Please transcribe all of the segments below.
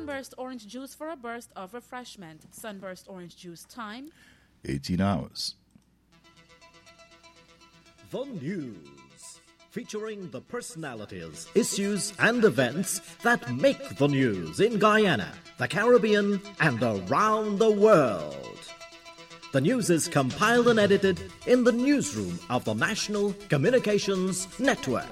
Sunburst orange juice for a burst of refreshment. Sunburst orange juice time, 18 hours. The News, featuring the personalities, issues, and events that make the news in Guyana, the Caribbean, and around the world. The news is compiled and edited in the newsroom of the National Communications Network.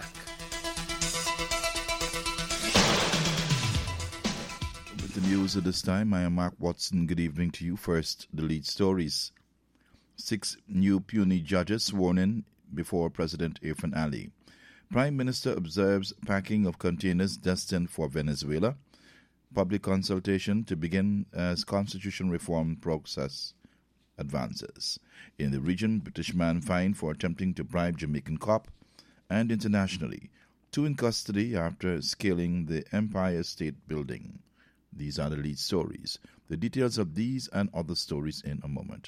With the news at this time, I am Mark Watson. Good evening to you. First, the lead stories. 6 new puisne judges sworn in before President Irfaan Ali. Prime Minister observes packing of containers destined for Venezuela. Public consultation to begin as constitution reform process advances. In the region, British man fined for attempting to bribe Jamaican cop. And internationally, 2 in custody after scaling the Empire State Building. These are the lead stories. The details of these and other stories in a moment.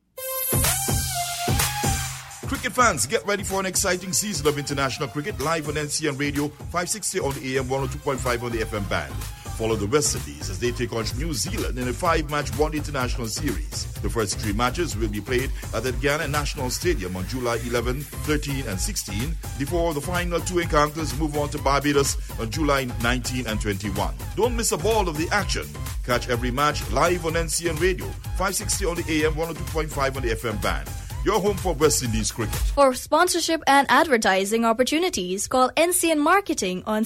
Cricket fans, get ready for an exciting season of international cricket live on NCN Radio, 560 on the AM, 102.5 on the FM band. Follow the West Indies as they take on New Zealand in a 5-match one international series. The first 3 matches will be played at the Guyana National Stadium on July 11, 13 and 16 before the final 2 encounters move on to Barbados on July 19 and 21. Don't miss a ball of the action. Catch every match live on NCN Radio, 560 on the AM, 102.5 on the FM band. Your home for West Indies cricket. For sponsorship and advertising opportunities, call NCN Marketing on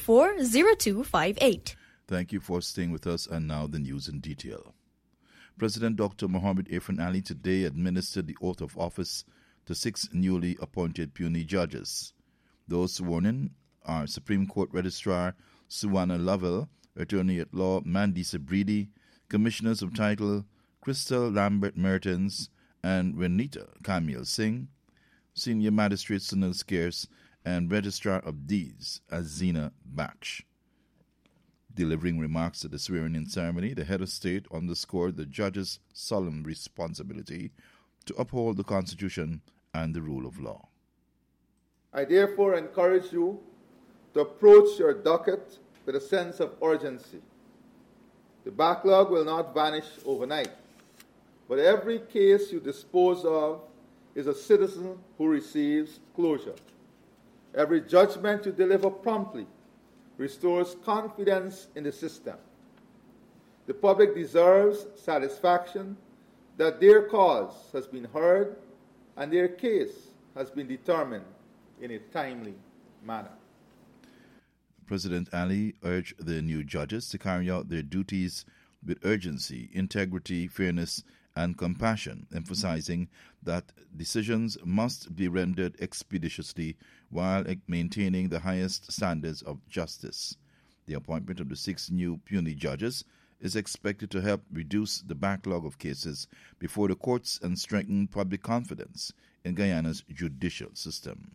624-0258. Thank you for staying with us, and now the news in detail. President Dr. Mohamed Irfaan Ali today administered the oath of office to 6 newly appointed puisne judges. Those sworn in are Supreme Court Registrar Suwana Lovell, Attorney at Law Mandy Sabridi, Commissioners of Title Crystal Lambert Mertens and Renita Kamil Singh, Senior Magistrate Sunil Scarce, and Registrar of Deeds Azina Baksh. Delivering remarks at the swearing-in ceremony, the head of state underscored the judges' solemn responsibility to uphold the Constitution and the rule of law. I therefore encourage you to approach your docket with a sense of urgency. The backlog will not vanish overnight, but every case you dispose of is a citizen who receives closure. Every judgment you deliver promptly restores confidence in the system. The public deserves satisfaction that their cause has been heard and their case has been determined in a timely manner. President Ali urged the new judges to carry out their duties with urgency, integrity, fairness, and compassion, emphasizing that decisions must be rendered expeditiously while maintaining the highest standards of justice. The appointment of the 6 new puisne judges is expected to help reduce the backlog of cases before the courts and strengthen public confidence in Guyana's judicial system.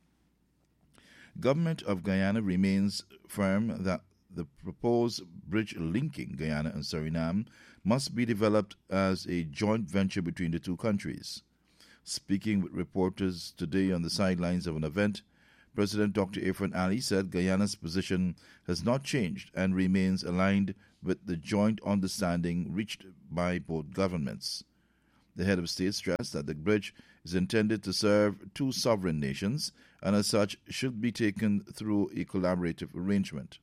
Government of Guyana remains firm that the proposed bridge linking Guyana and Suriname must be developed as a joint venture between the 2 countries. Speaking with reporters today on the sidelines of an event, President Dr. Irfaan Ali said Guyana's position has not changed and remains aligned with the joint understanding reached by both governments. The head of state stressed that the bridge is intended to serve 2 sovereign nations and as such should be taken through a collaborative arrangement.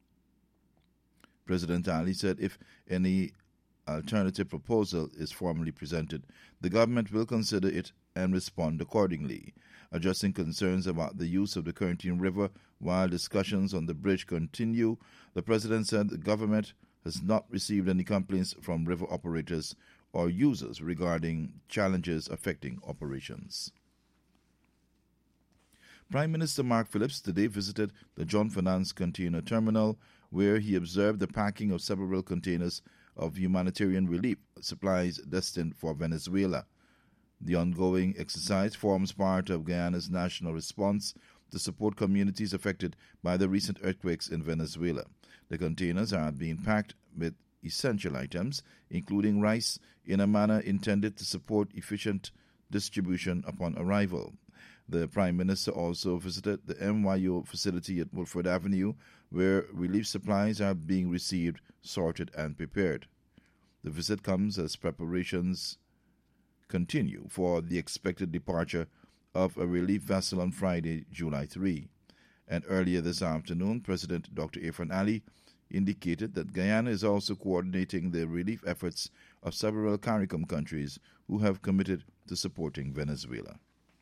President Ali said if any alternative proposal is formally presented, the government will consider it and respond accordingly. Addressing concerns about the use of the Corentyne River while discussions on the bridge continue, the President said the government has not received any complaints from river operators or users regarding challenges affecting operations. Prime Minister Mark Phillips today visited the John Finance Container Terminal, where he observed the packing of several containers of humanitarian relief supplies destined for Venezuela. The ongoing exercise forms part of Guyana's national response to support communities affected by the recent earthquakes in Venezuela. The containers are being packed with essential items, including rice, in a manner intended to support efficient distribution upon arrival. The Prime Minister also visited the MYO facility at Woodford Avenue, where relief supplies are being received, sorted, and prepared. The visit comes as preparations continue for the expected departure of a relief vessel on Friday, July 3. And earlier this afternoon, President Dr. Irfaan Ali indicated that Guyana is also coordinating the relief efforts of several CARICOM countries who have committed to supporting Venezuela.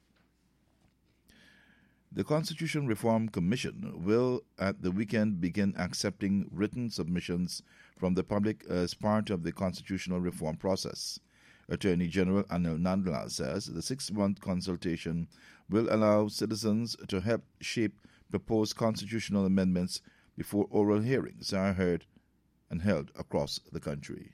The Constitution Reform Commission will at the weekend begin accepting written submissions from the public as part of the constitutional reform process. Attorney General Anil Nandla says the 6-month consultation will allow citizens to help shape proposed constitutional amendments before oral hearings are heard and held across the country.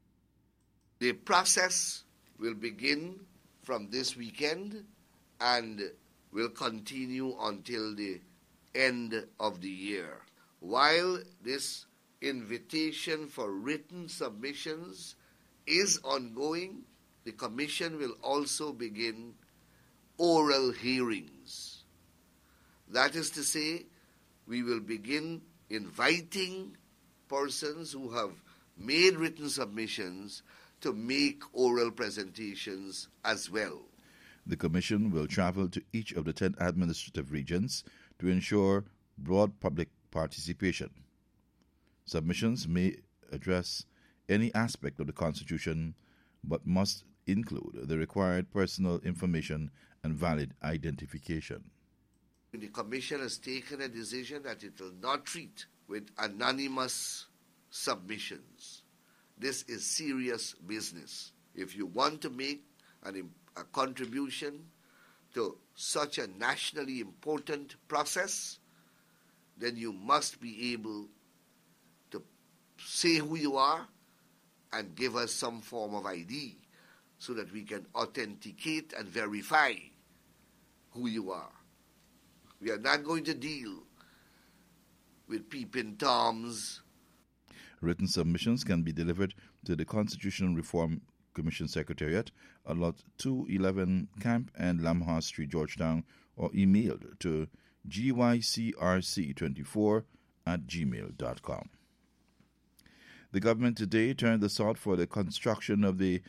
The process will begin from this weekend and will continue until the end of the year. While this invitation for written submissions is ongoing, the Commission will also begin oral hearings. That is to say, we will begin inviting persons who have made written submissions to make oral presentations as well. The Commission will travel to each of the 10 administrative regions to ensure broad public participation. Submissions may address any aspect of the Constitution but must include the required personal information and valid identification. The Commission has taken a decision that it will not treat with anonymous submissions. This is serious business. If you want to make a contribution to such a nationally important process, then you must be able to say who you are and give us some form of ID so that we can authenticate and verify who you are. We are not going to deal with peeping toms. Written submissions can be delivered to the Constitutional Reform Commission Secretariat at Lot 211 Camp and Lamhar Street, Georgetown, or emailed to gycrc24@gmail.com. The government today turned the sod for the construction of the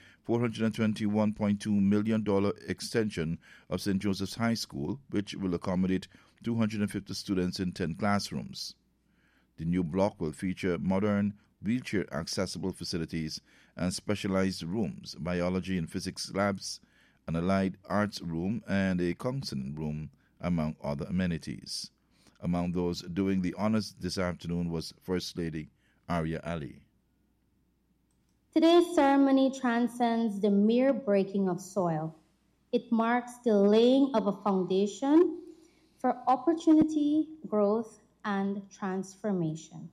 $421.2 million extension of St. Joseph's High School, which will accommodate 250 students in 10 classrooms. The new block will feature modern, wheelchair-accessible facilities and specialized rooms, biology and physics labs, an allied arts room, and a counseling room, among other amenities. Among those doing the honors this afternoon was First Lady Arya Ali. Today's ceremony transcends the mere breaking of soil. It marks the laying of a foundation for opportunity, growth, and transformation.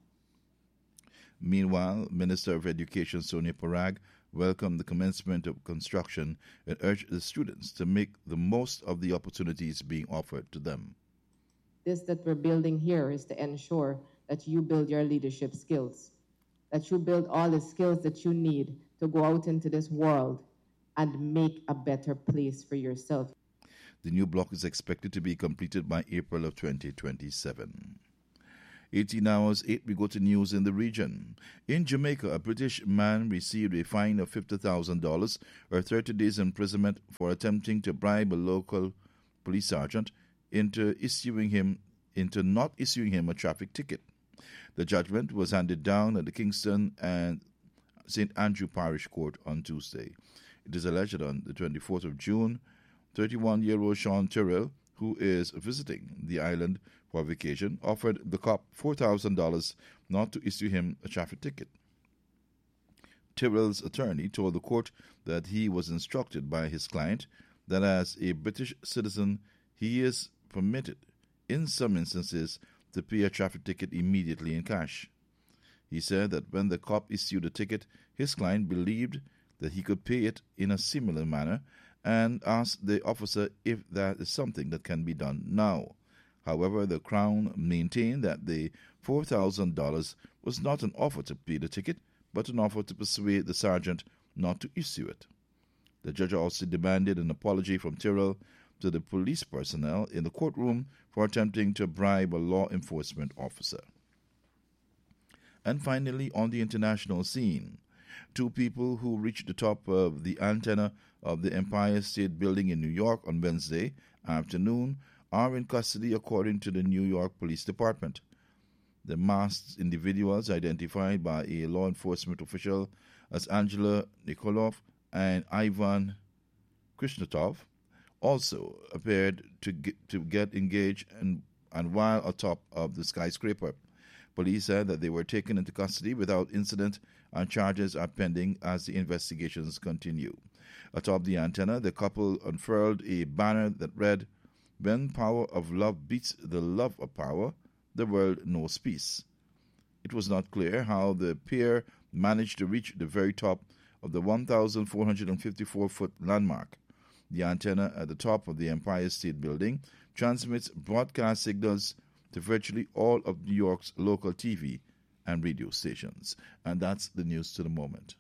Meanwhile, Minister of Education Sonia Parag welcomed the commencement of construction and urged the students to make the most of the opportunities being offered to them. This that we're building here is to ensure that you build your leadership skills, that you build all the skills that you need to go out into this world and make a better place for yourself. The new block is expected to be completed by April of 2027. 18 hours, 8 we go to news in the region. In Jamaica, a British man received a fine of $50,000 or 30 days imprisonment for attempting to bribe a local police sergeant into not issuing him a traffic ticket. The judgment was handed down at the Kingston and St. Andrew Parish Court on Tuesday. It is alleged on the 24th of June, 31-year-old Sean Tyrrell, who is visiting the island for vacation, offered the cop $4,000 not to issue him a traffic ticket. Tyrrell's attorney told the court that he was instructed by his client that as a British citizen, he is permitted, in some instances, to pay a traffic ticket immediately in cash. He said that when the cop issued a ticket, his client believed that he could pay it in a similar manner and asked the officer if that is something that can be done now. However, the Crown maintained that the $4,000 was not an offer to pay the ticket, but an offer to persuade the sergeant not to issue it. The judge also demanded an apology from Tyrrell to the police personnel in the courtroom for attempting to bribe a law enforcement officer. And finally, on the international scene, 2 people who reached the top of the antenna of the Empire State Building in New York on Wednesday afternoon are in custody according to the New York Police Department. The masked individuals, identified by a law enforcement official as Angela Nikolov and Ivan Krishnatov, also appeared to get engaged and while atop of the skyscraper. Police said that they were taken into custody without incident and charges are pending as the investigations continue. Atop the antenna, the couple unfurled a banner that read, "When power of love beats the love of power, the world knows peace." It was not clear how the pair managed to reach the very top of the 1,454-foot landmark. The antenna at the top of the Empire State Building transmits broadcast signals to virtually all of New York's local TV and radio stations. And that's the news to the moment.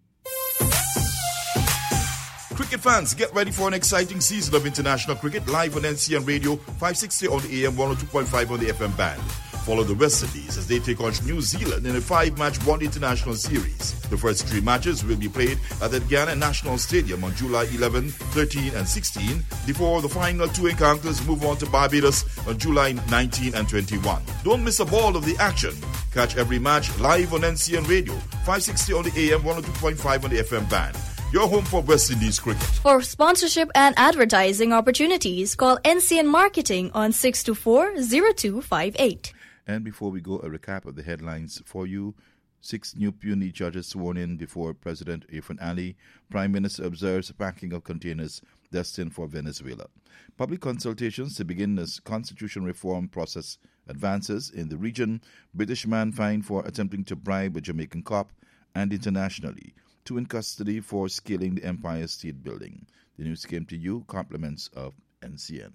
Cricket fans, get ready for an exciting season of international cricket live on NCN Radio, 560 on the AM, 102.5 on the FM band. Follow the West Indies as they take on New Zealand in a 5-match one international series. The first 3 matches will be played at the Guyana National Stadium on July 11, 13 and 16, before the final 2 encounters move on to Barbados on July 19 and 21. Don't miss a ball of the action. Catch every match live on NCN Radio, 560 on the AM, 102.5 on the FM band. Your home for West Indies cricket. For sponsorship and advertising opportunities, call NCN Marketing on 624-0258. And before we go, a recap of the headlines for you. 6 new puisne judges sworn in before President Irfaan Ali. Prime Minister observes packing of containers destined for Venezuela. Public consultations to begin this constitution reform process advances in the region. British man fined for attempting to bribe a Jamaican cop. And internationally, 2 in custody for scaling the Empire State Building. The news came to you, compliments of NCN.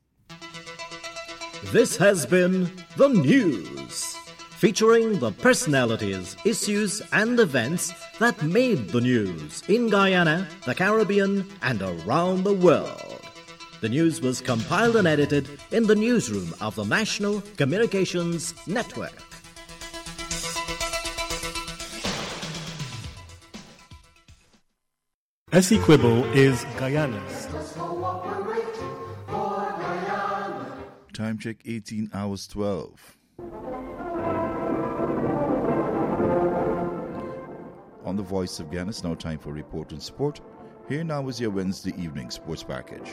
This has been The News, featuring the personalities, issues and events that made the news in Guyana, the Caribbean and around the world. The news was compiled and edited in the newsroom of the National Communications Network. Essequibo is Guyana's. Time check 18 hours 12. On the Voice of Guyana, it's now time for Report on Sport. Here now is your Wednesday evening sports package.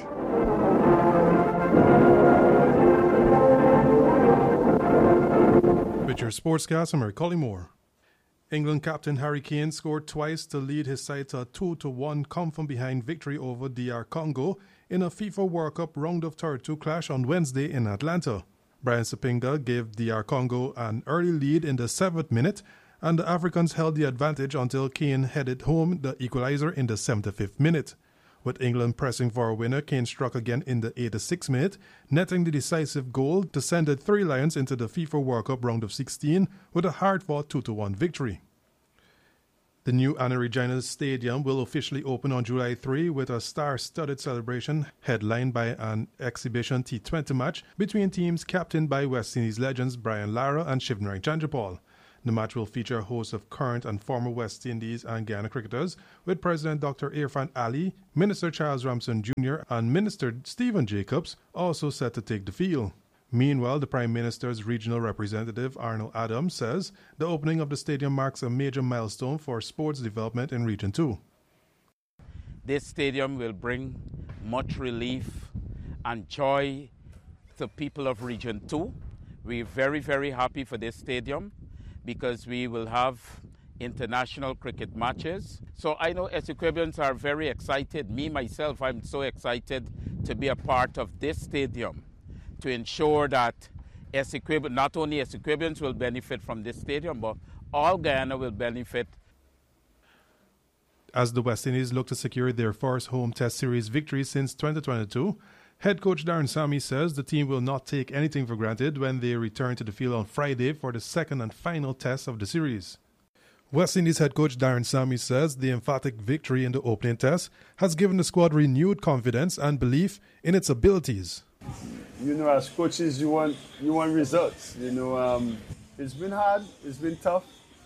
With your sportscast, I'm Eric Collymore. England captain Harry Kane scored twice to lead his side to a 2-1 come-from-behind victory over DR Congo in a FIFA World Cup round of 32 clash on Wednesday in Atlanta. Brian Sapinga gave DR Congo an early lead in the 7th minute, and the Africans held the advantage until Kane headed home the equalizer in the 75th minute. With England pressing for a winner, Kane struck again in the 86th minute, netting the decisive goal to send the Three Lions into the FIFA World Cup round of 16 with a hard-fought 2-1 victory. The new Anna Regina Stadium will officially open on July 3 with a star-studded celebration headlined by an exhibition T20 match between teams captained by West Indies legends Brian Lara and Shivnarine Chandrapal. The match will feature a host of current and former West Indies and Guyana cricketers, with President Dr. Irfaan Ali, Minister Charles Ramson Jr. and Minister Stephen Jacobs also set to take the field. Meanwhile, the Prime Minister's regional representative, Arnold Adams, says the opening of the stadium marks a major milestone for sports development in Region 2. This stadium will bring much relief and joy to people of Region 2. We're very, very happy for this stadium because we will have international cricket matches. So I know Essequibians are very excited. Me, myself, I'm so excited to be a part of this stadium, to ensure that not only Essequibians will benefit from this stadium, but all Guyana will benefit. As the West Indies look to secure their first home Test Series victory since 2022, head coach Darren Sammy says the team will not take anything for granted when they return to the field on Friday for the second and final test of the series. West Indies head coach Darren Sammy says the emphatic victory in the opening test has given the squad renewed confidence and belief in its abilities. You know, as coaches, you want results. You know, it's been hard, it's been tough,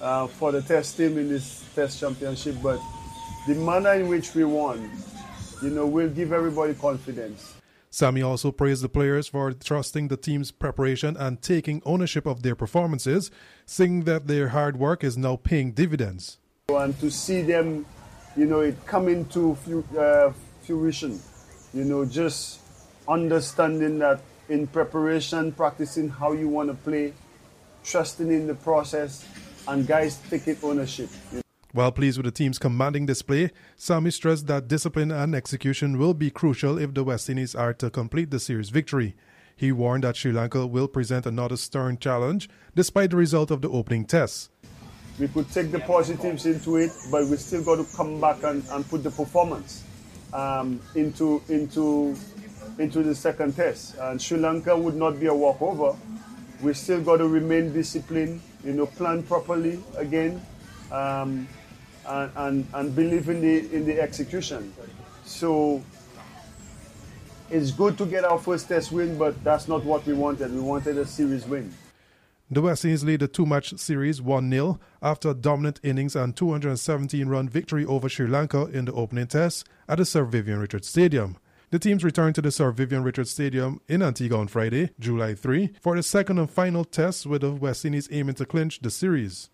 for the Test team in this Test championship, but the manner in which we won, will give everybody confidence. Sammy also praised the players for trusting the team's preparation and taking ownership of their performances, saying that their hard work is now paying dividends. And to see them, it come into fruition, just understanding that in preparation, practicing how you want to play, trusting in the process, and guys taking ownership. While pleased with the team's commanding display, Sammy stressed that discipline and execution will be crucial if the West Indies are to complete the series victory. He warned that Sri Lanka will present another stern challenge despite the result of the opening test. We could take the positives into it, but we still got to come back and put the performance into the second test. And Sri Lanka would not be a walkover. We still got to remain disciplined, plan properly again. And believe in the execution. So it's good to get our first test win, but that's not what we wanted. We wanted a series win. The West Indies lead the two-match series 1-0 after a dominant innings and 217-run victory over Sri Lanka in the opening test at the Sir Vivian Richards Stadium. The teams returned to the Sir Vivian Richards Stadium in Antigua on Friday, July 3, for the second and final test, with the West Indies aiming to clinch the series.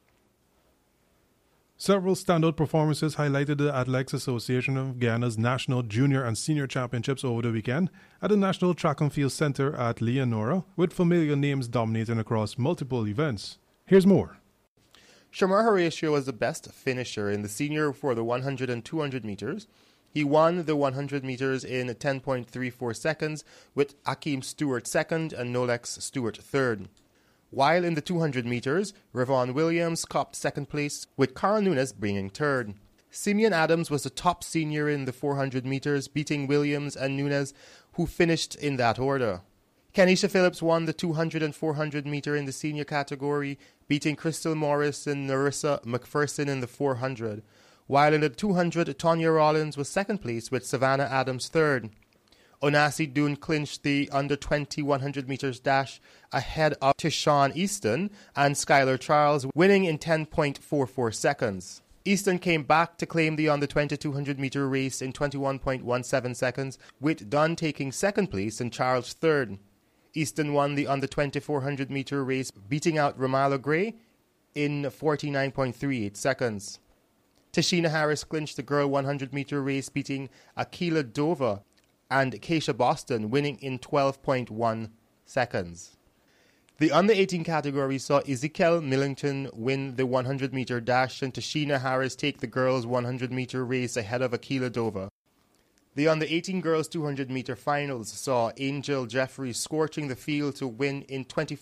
Several standout performances highlighted the Athletics Association of Guyana's National Junior and Senior Championships over the weekend at the National Track and Field Centre at Leonora, with familiar names dominating across multiple events. Here's more. Shamar Horatio was the best finisher in the senior for the 100 and 200 meters. He won the 100 meters in 10.34 seconds, with Akeem Stewart second and Nolex Stewart third. While in the 200 meters, Ravon Williams copped second place, with Carl Nunes bringing third. Simeon Adams was the top senior in the 400 meters, beating Williams and Nunes, who finished in that order. Kenisha Phillips won the 200 and 400 meter in the senior category, beating Crystal Morris and Narissa McPherson in the 400. While in the 200, Tonya Rollins was second place, with Savannah Adams third. Onasi Doon clinched the under-20 100 meters dash ahead of Tishawn Easton and Skylar Charles, winning in 10.44 seconds. Easton came back to claim the under-20 200 meter race in 21.17 seconds, with Dunn taking second place and Charles third. Easton won the under-20 400 meter race, beating out Romallo Gray in 49.38 seconds. Tashina Harris clinched the girl 100 meter race, beating Akila Dova and Keisha Boston, winning in 12.1 seconds. The under-18 category saw Ezekiel Millington win the 100-meter dash and Tashina Harris take the girls' 100-meter race ahead of Akila Dova. The under-18 girls' 200-meter finals saw Angel Jeffries scorching the field to win in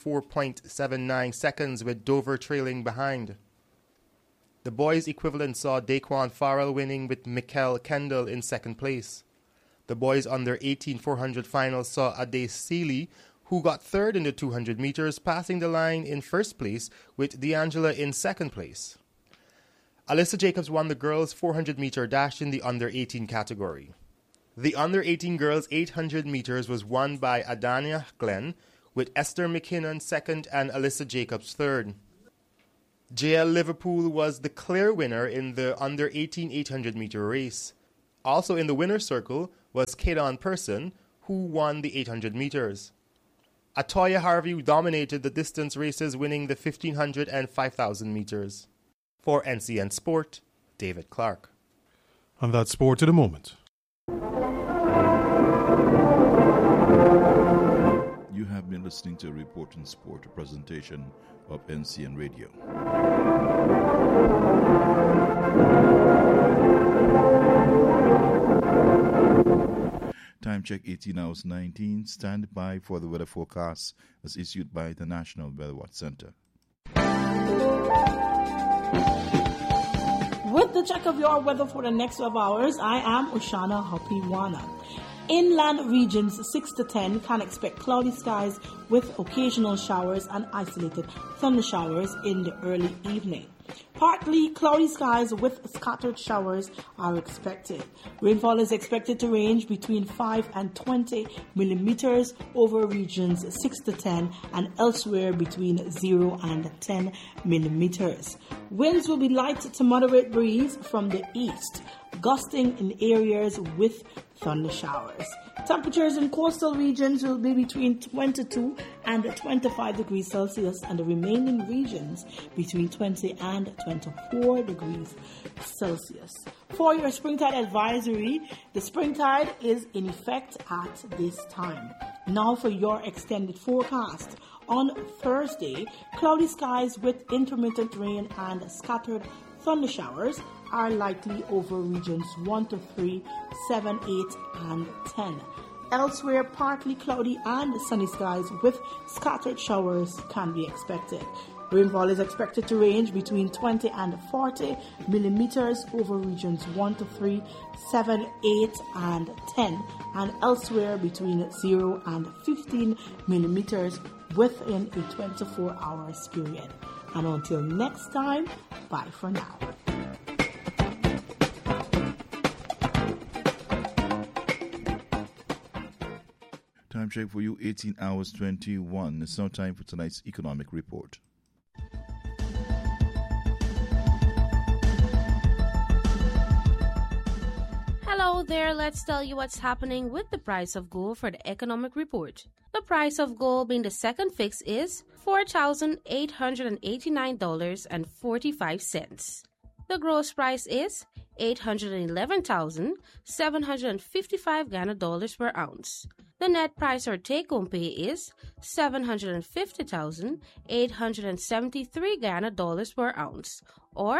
24.79 seconds, with Dover trailing behind. The boys' equivalent saw Daquan Farrell winning, with Mikkel Kendall in second place. The boys' under-18 400 finals saw Ade Seeley, who got third in the 200 meters, passing the line in first place, with D'Angela in second place. Alyssa Jacobs won the girls' 400-meter dash in the under-18 category. The under-18 girls' 800 meters was won by Adania Glenn, with Esther McKinnon second and Alyssa Jacobs third. JL Liverpool was the clear winner in the under-18 800-meter race. Also in the winner's circle was Kaydon Person, who won the 800 meters. Atoya Harvey dominated the distance races, winning the 1500 and 5000 meters. For NCN Sport, David Clark. And that's Sport to the Moment. You have been listening to a Report on Sport, a presentation of NCN Radio. Time check 18 hours 19. Stand by for the weather forecast as issued by the National Weather Watch Center. With the check of your weather for the next 12 hours, I am Ushana Hopiwana. Inland regions 6 to 10 can expect cloudy skies with occasional showers and isolated thunder showers in the early evening. Partly cloudy skies with scattered showers are expected. Rainfall is expected to range between 5 and 20 millimeters over regions 6 to 10 and elsewhere between 0 and 10 millimeters. Winds will be light to moderate breeze from the east, gusting in areas with thunder showers. Temperatures in coastal regions will be between 22 and 25 degrees Celsius, and the remaining regions between 20 and 24 degrees Celsius. For your springtide advisory, the springtide is in effect at this time. Now for your extended forecast. On Thursday, cloudy skies with intermittent rain and scattered thunder showers are likely over regions 1 to 3, 7, 8, and 10. Elsewhere, partly cloudy and sunny skies with scattered showers can be expected. Rainfall is expected to range between 20 and 40 millimeters over regions 1 to 3, 7, 8, and 10, and elsewhere between 0 and 15 millimeters within a 24 hours period. And until next time, bye for now. Time check for you, 18 hours 21. It's now time for tonight's economic report. Hello there, let's tell you what's happening with the price of gold for the economic report. The price of gold being the second fix is $4,889.45. The gross price is $811,755 Ghana dollars per ounce. The net price or take-home pay is $750,873 Ghana dollars per ounce, or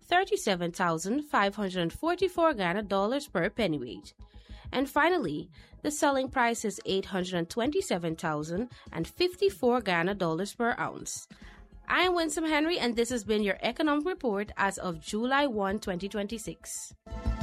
$37,544 Ghana dollars per pennyweight. And finally, the selling price is $827,054 Ghana dollars per ounce. I am Winsome Henry, and this has been your economic report as of July 1, 2026.